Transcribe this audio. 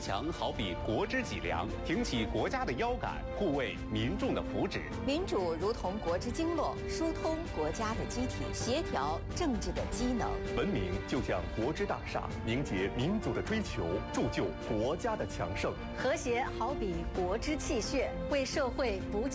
强好比国之脊梁，挺起国家的腰杆，护卫民众的福祉。 民主如同国之经络，疏通国家的机体，协调政治的机能。 文明就像国之大厦，凝结民族的追求，铸就国家的强盛。 和谐好比国之气血，为社会补给